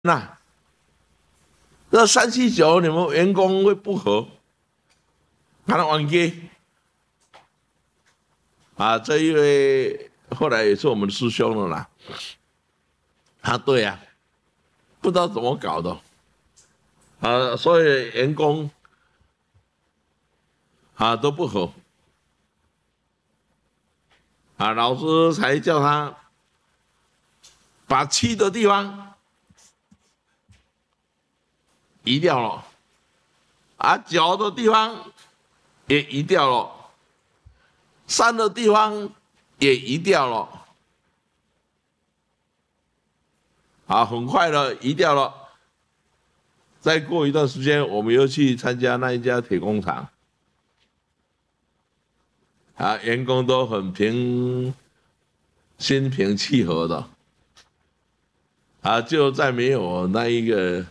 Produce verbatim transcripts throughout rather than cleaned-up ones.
那这三七九你们员工会不合，把他玩给啊！这一位后来也是我们的师兄了啦。啊，对呀、啊，不知道怎么搞的啊，所有员工啊都不合啊，老师才叫他把七的地方移掉了，啊，九的地方也移掉了，三的地方也移掉了，啊，很快的移掉了。再过一段时间，我们又去参加那一家铁工厂，啊，员工都很平心平气和的，啊，就再没有那一个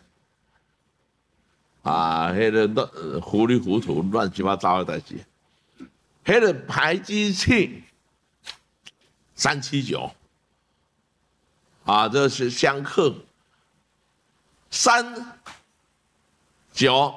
啊，那个乱糊里糊涂、乱七八糟的代志。那个排机器三七九，啊，这是相克三九，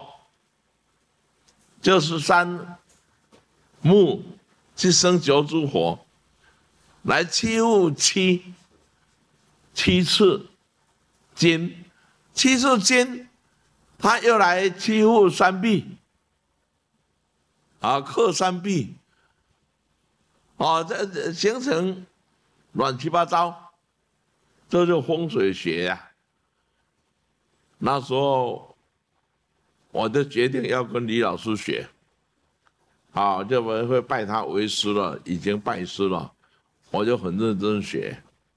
就是三木去生九组火，来欺负七七次金，七次金，他又来欺负三壁，啊，克三壁，啊，这形成乱七八糟，这就风水学呀、啊。那时候我就决定要跟李老师学，啊，就我会拜他为师了，已经拜师了，我就很认真学。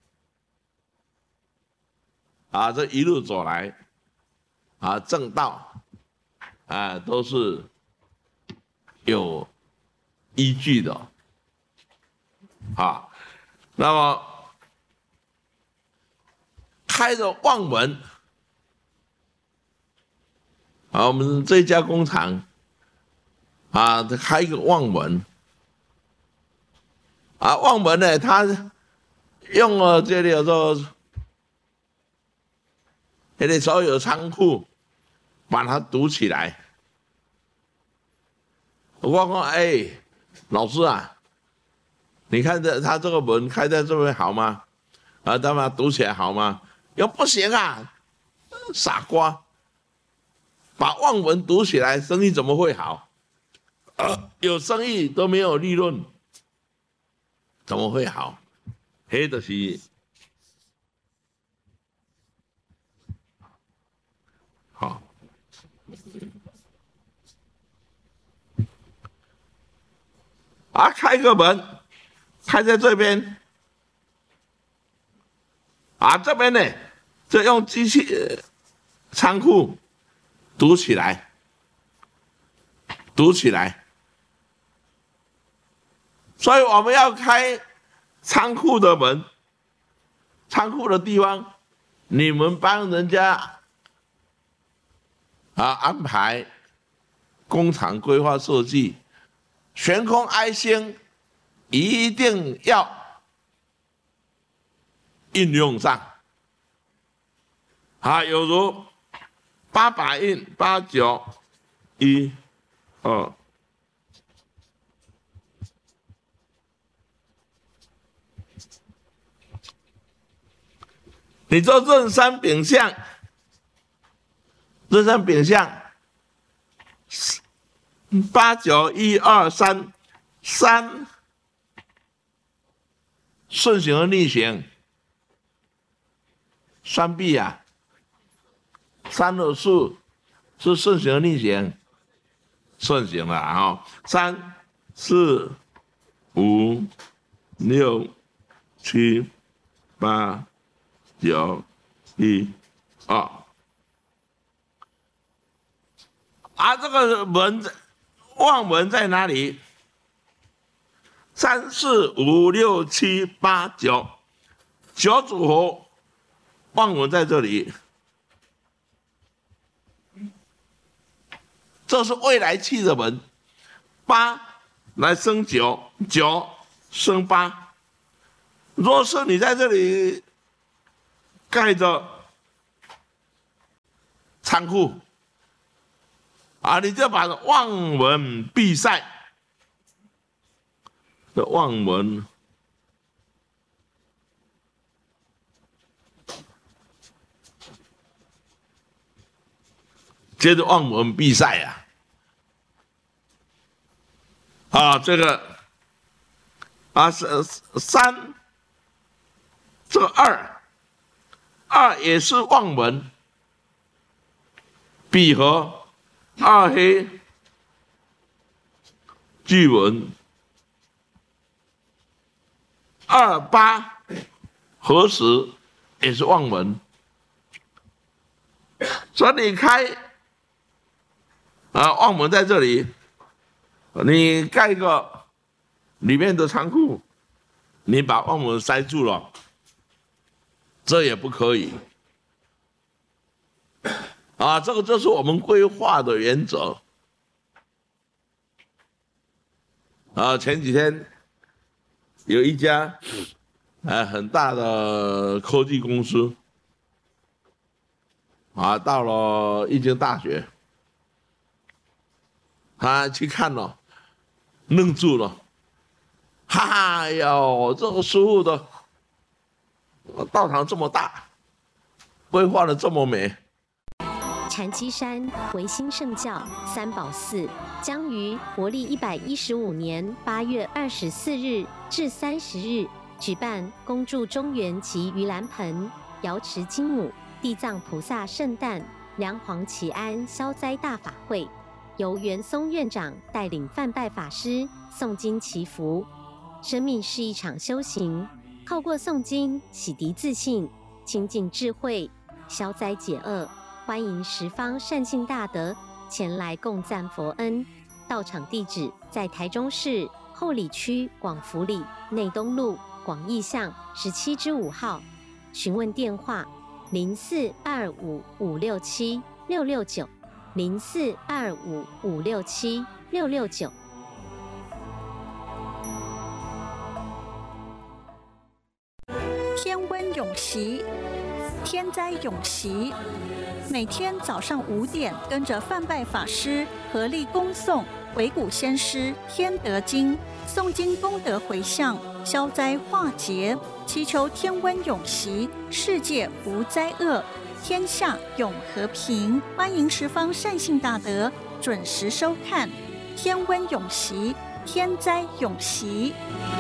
啊，这一路走来，啊，正道，啊，都是有依据的，啊，那么开着望门，啊，我们这家工厂，啊，开一个望门，啊，望门呢，他用了这里有说。那里所有仓库把它堵起来。我说：“哎，老师啊，你看这他这个门开在这边好吗？啊，他把它堵起来好吗？又不行啊，傻瓜！把望门堵起来，生意怎么会好？啊、有生意都没有利润，怎么会好？黑的是。”好，啊，开个门，开在这边，啊，这边呢，就用机器、呃、仓库堵起来，堵起来。所以我们要开仓库的门，仓库的地方，你们帮人家啊安排工厂规划设计，悬空哀星一定要应用上。啊，有如八百印八九一二。你做壬山丙相，壬山丙相，八九一二三，三顺行和逆行，三壁啊，三的数是顺行和逆行，顺行了啊，三四五六七八。九一二，啊，这个门望门在哪里？三四五六七八九，九组合，望门在这里。这是未来气的门，八来生九，九生八。若是你在这里盖着仓库啊，你就把望闻必塞的望闻。接着望闻必塞呀，啊，这个啊是三，这个二，二也是望闻，必合，二黑俱闻，二八合时也是望闻，所以你开。啊，望闻在这里，你盖一个里面的仓库，你把望闻塞住了，这也不可以。啊，这个就是我们规划的原则。啊，前几天有一家呃很大的科技公司，啊，到了一间大学。他去看了，愣住了，哈哈，哎呦，这个师傅的道场这么大，规划的这么美。 禅机山维新圣教三宝寺将于国历一百一十五年八月二十四日至三十日举办恭祝中元及盂兰盆、瑶池金母、地藏菩萨圣诞、梁皇祈安消灾大法会。由袁松院长带领梵拜法师诵经祈福。生命是一场修行，透过诵经洗涤自信，亲近智慧，消灾解厄。欢迎十方善信大德前来共赞佛恩。到场地址在台中市后里区广福里内东路广义巷十七之五号。询问电话：零四二五五六七六六九。零四二五五六七六六九。 天温永息，天灾永息。每天早上五点，跟着梵拜法师合力恭诵维古先师天德经，诵经功德回向，消灾化劫，祈求天温永息，世界无灾厄，天下永和平。欢迎十方善信大德准时收看《天温永息，天灾永息》。